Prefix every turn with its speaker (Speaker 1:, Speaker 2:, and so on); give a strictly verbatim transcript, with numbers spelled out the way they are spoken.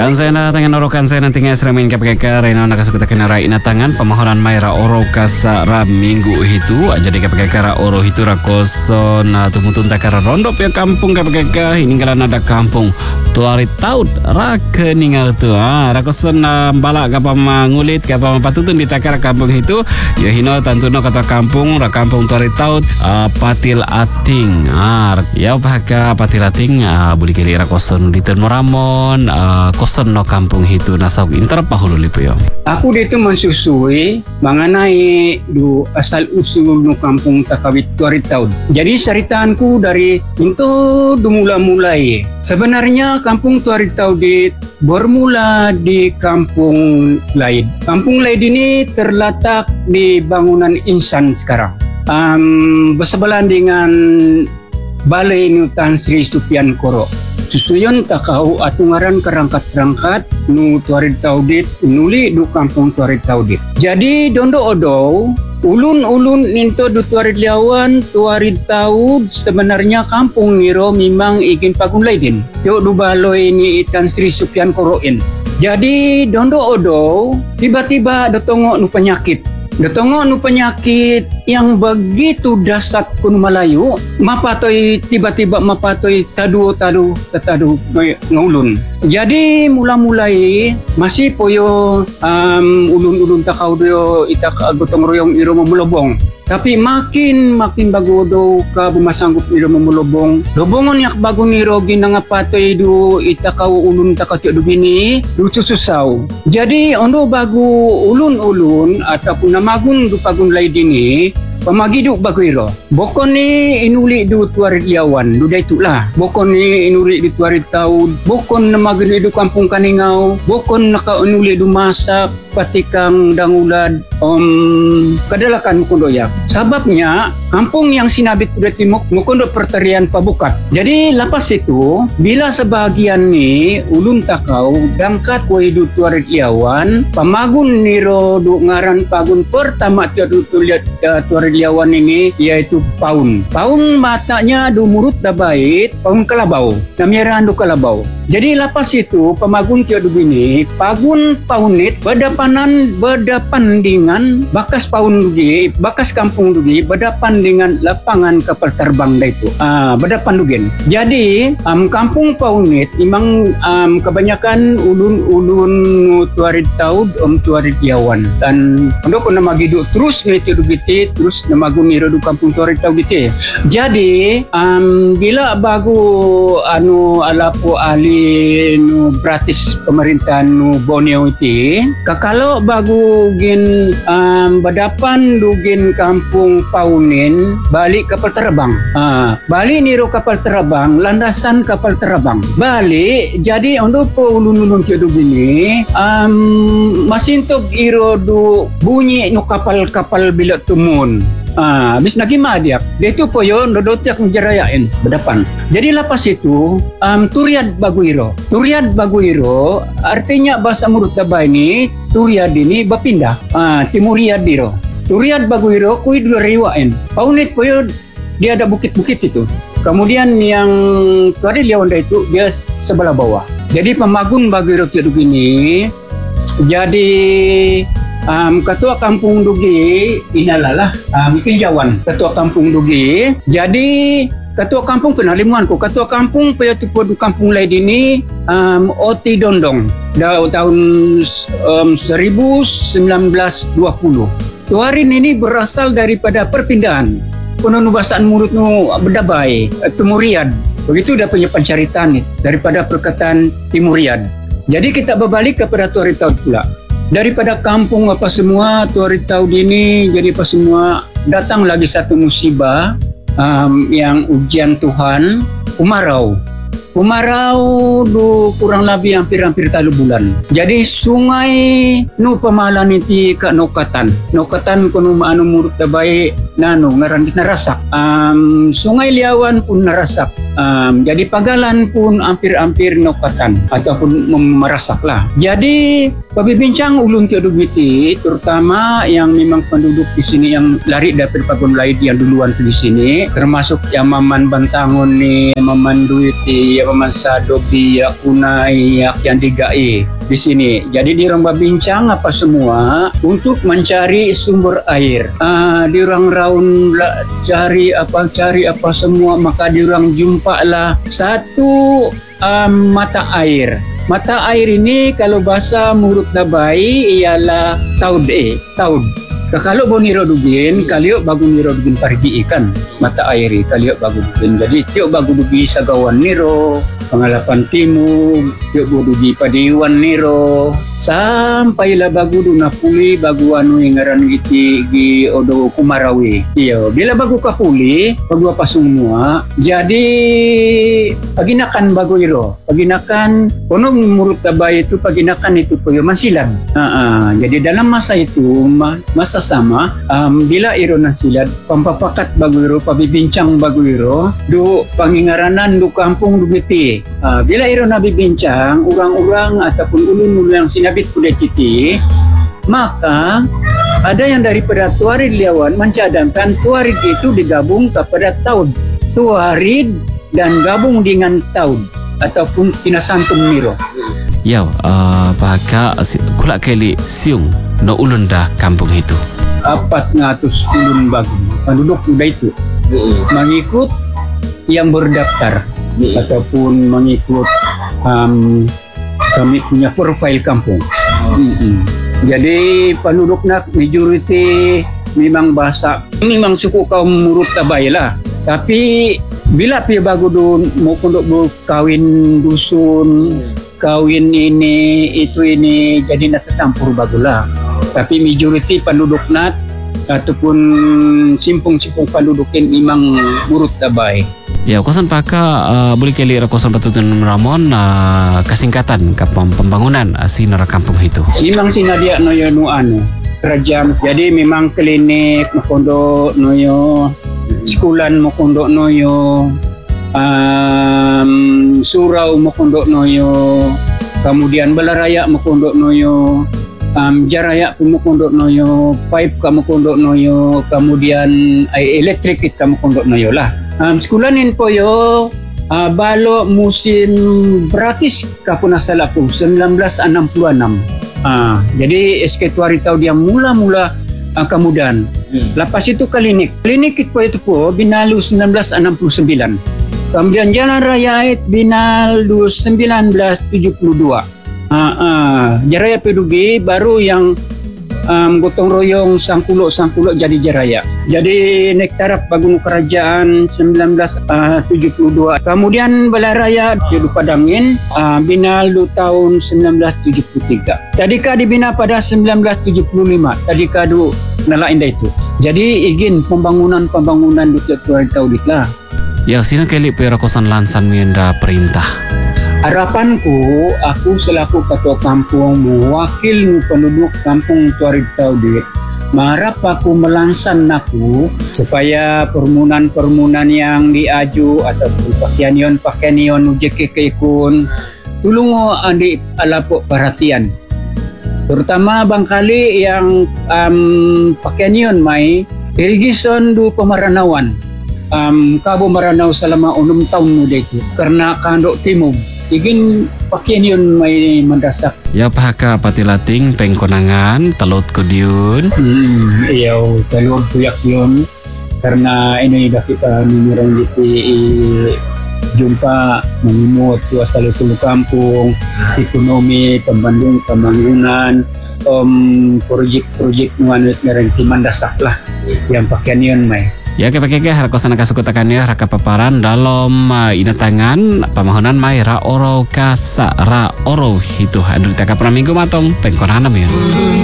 Speaker 1: Kan saya na tangan orokan saya nanti ngai seramin kapkeka rena nakasukuta kena rai na tangan pemahoran maira oro kasa ra minggu itu jadi kapkeka ra oro itu ra koson tumutun takara rondop ya kampung kapkeka ini kalau ada kampung tuari taud ra keningal tu ah ra koson bala kapa mangulit kapa patutun di takara kampung itu ya hino tantuno kata kampung ra kampung tuari taud patil ating ah ya bahaka patil ating buli kali ra koson di Moramon koson no kampung itu nasab interpahulu lipo yo.
Speaker 2: Aku dito mensusui mengenai du asal usul no kampung Takawit tuari taud. Jadi ceritaanku dari itu dumula mulai. Sebenarnya kampung tuari taud bermula di kampung Laid. Kampung Laid ini terletak di bangunan Insan sekarang. Um, bersebelahan dengan Balai Nutan Sri Supian Koro. Susuyon takau atungaran kerangkat-kerangkat nu tuarid taudit nuli du kampung tuarid taudit. Jadi dondo odo ulun-ulun ninto du tuarid liawan tuarid taud sebenarnya kampung niro memang ikin pagun laidin. Yo du baloi ni Itan Sri Supian Koroin. Jadi dondo odo tiba-tiba dotongo nu penyakit. Dotongo nu penyakit yang begitu dasar kun Melayu, mapatoy tiba-tiba mapatoy tadu-tadu tadu ngulun. Jadi mula-mulai masih poyo um, ulun-ulun takau do itak gotong royong iro memulobong. Tapi makin makin bagodo ka bumasanggup iro memulobong. Lobongon yak bago niro ginangapatoy do itakau ulun takau tiyo bini do sususaw. Jadi ondo bago ulun-ulun ataupun namagun do pagun laid ini pamagiduk bago iro. Bokon ni inuli do tuarid liawan do daytulah. Bokon ni inuli do tuarid taud. Bokon namagun do kampung Kaningau. Bokon naka inuli do masak patikang dangulad um, kadalakan mukundoyak. Sababnya kampung yang sinabit kuda timuk mukundo pertarian pabukat. Jadi lepas itu bila sebahagian ni ulun takau dangkat kuidu tuarid liawan pamagun niro do ngaran pagun pertama tiadu tuliat uh, tuarid liawan ini yaitu paun. Paun matanya do murut da bait paun kalabau. Namiran do kalabau. Jadi lepas itu pemagun tiadu bini pagun paunit berdepanan berdepan dengan bakas paun dugi bakas kampung dugi berdepan dengan lapangan kapal terbang dah itu ah berdepan dugen. Jadi um, kampung paunit memang um, kebanyakan ulun-ulun tuarid taud om tuarid liawan dan ando pun nama giduk terus ni tiadu giti terus nama gumiro du kampung tuarid taud giti. Jadi um, bila bagu anu alapo ahli nu gratis pemerintahan nu Borneo iti kakalo bagu gin um, badapan dugin kampung paunin balik kapal terbang ah balik niro kapal terbang landasan kapal terbang balik jadi ondo po ulun-ulun tiadu bini um, masintok iro du bunyi nu kapal-kapal bila tumun. Ah, habis lagi madiak. Dia itu poyo dodotiak ngerayain berdepan. Jadi lepas itu um, turiad baguiro. Turiad baguiro artinya bahasa Murut Dabai ini turiad ini berpindah. Ah, timuriad diro. Turiad baguiro kui dua riwain. Paunit poyo dia ada bukit-bukit itu. Kemudian yang tuari liawanda itu dia sebelah bawah. Jadi pemagun baguiro tiadu gini. Jadi Um, ketua kampung Dugi inalalah um, Pinjawan ketua kampung Dugi. Jadi ketua kampung kenal limuanku ketua kampung paya tipu du kampung lain ini um, Oti Dondong dah tahun um, seribu sembilan ratus dua puluh. Tuarin ini berasal daripada perpindahan penunubasaan mulut nu berdabai Timuriad. Begitu dah punya pencaritaan daripada perkataan Timuriad. Jadi kita berbalik kepada tuarin taud pula. Daripada kampung apa semua tuarid taud ini jadi apa semua datang lagi satu musibah um, yang ujian Tuhan umarau. Umarau du kurang lebih hampir-hampir talu bulan. Jadi sungai nu pamalan iti ka Nokatan. Nokatan kuno maanu Murut Dabai nano ngaran narasak. Um, sungai Liawan pun narasak. Um, jadi pagalan pun hampir-hampir Nokatan ataupun merasak lah. Jadi pabibincang ulun tiadu biti terutama yang memang penduduk di sini yang lari dari pagun lain yang duluan di sini termasuk yang Maman Bantangon ni Maman Duit ya Mansado biak unai yak yang digai di sini. Jadi diorang berbincang apa semua untuk mencari sumber air. Ah, diorang raun lah, cari apa cari apa semua, maka diorang jumpa lah satu um, mata air. Mata air ini kalau bahasa Murut Dabai ialah taud eh taud. Kalau bau niro dugin, kaliok bagu niro dugin parigi ikan mata air kaliok bagu dugin. Jadi tiok bagu dugi sagawan niro, pengalapan timur, tiok bagu dugi padiwan niro, sampailah bagu duna puli bagu anu ngaran giti gi odo kumarawi. Iyo, bila bagu kapuli, bagu apa semua. Jadi paginakan bagu iro, paginakan kono Murut Dabai itu paginakan itu po mansilan. Uh-uh. Jadi dalam masa itu masa sama um, bila iro nasilat pampapakat bagu iro pabibincang bagu iro do pangingaranan do kampung do giti. Uh, bila iro nabibincang orang-orang ataupun ulun-ulun yang sinabit kuda citi, maka ada yang daripada Tuarid Liawan mencadangkan Tuarid itu digabung kepada Taud. Tuarid dan gabung dengan Taud ataupun Kinasantum Niro.
Speaker 1: Yaw, uh, bahaka kulak keli siung no ulun dah kampung itu.
Speaker 2: Apat ngatus ulun bagu penduduk muda itu mengikut yang berdaftar ataupun mengikut um, kami punya profil kampung. Mm-hmm. Jadi penduduk nak majoriti memang bahasa memang suku kaum Murut Dabai lah. Tapi bila pi bagu dun mau kondok kawin dusun, kawin ini itu ini jadi nak campur bagulah. Tapi majoriti penduduk nat ataupun simpung-simpung pendudukin memang Murut Dabai.
Speaker 1: Ya, kosan paka uh, boleh kali kosan Patutun Ramon uh, kesingkatan kapam pembangunan uh, sinara kampung itu.
Speaker 2: Memang sinadia noyo nu anu kerajaan. Jadi memang klinik mokondo noyo, sekulan mokondo noyo, um, surau mokondo noyo, kemudian balaraya mokondo noyo, um, jaraya pun mokondo noyo, pipe kamu mokondo noyo, kemudian air elektrik kita mokondo noyo lah. Um, sekulanin po yo uh, balo musim beratis kapuna salah po sembilan belas enam puluh enam. Uh, jadi S K Tuari tahu dia mula-mula uh, kemudian. Hmm. Lepas itu klinik. Klinik itu itu po binalu sembilan belas enam puluh sembilan. Kemudian Jalan Raya binalu sembilan belas tujuh puluh dua. Uh, uh, Jaraya Pedugi baru yang um, gotong royong sangkulo-sangkulo jadi Jaraya. Jadi naik taraf bangun kerajaan sembilan belas tujuh puluh dua. Kemudian Balaraya di Padangin uh, bina du tahun sembilan belas tujuh puluh tiga. Tadika dibina pada sembilan belas tujuh puluh lima. Tadika du nalain dah itu. Jadi izin pembangunan-pembangunan du Tuari Taudit lah.
Speaker 1: Ya, sina kali pera kosan lansan mienda perintah.
Speaker 2: Harapanku, aku selaku ketua kampung mewakil penduduk kampung Tuari Taudit, mengharap aku melansan aku supaya permunan-permunan yang diaju ataupun pakaian-pakaian ujek kekun tulungo adik alapok perhatian. Terutama bangkali yang um, pakaian mai irigison du pemaranawan. Um, Kabo Maranao selama enam tahun muda itu karena kandok timum ingin pakaian yun may mendasak.
Speaker 1: Ya pahaka patilating pengkonangan talot kudiun.
Speaker 2: Hmm, iyaw talot kuyak yun karena ini dah kita numerong di jumpa mengimut asal usul kampung, ekonomi, pembandung, pembangunan, um, projek-projek nuanut ngarang mandasak lah yang pakaian yun may.
Speaker 1: Ya kepake-ke harakosan kasukutakannya raka paparan dalam uh, inatangan pamahonan mai ra oro kasa ra oro itu andrita kapra minggu matong pengkonan yun.